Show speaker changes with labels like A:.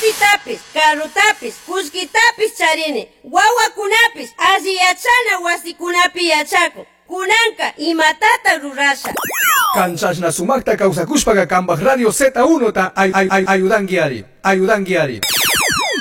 A: Bichitapis, carrutapis, kuskitapis charini. Wawakunapis asiyachana wasikunapi yachakun. Kunanka imatata rurasha.
B: Kanchashna sumakta kawsakushpaqa kambaq radio Z1 ta ayudankiari.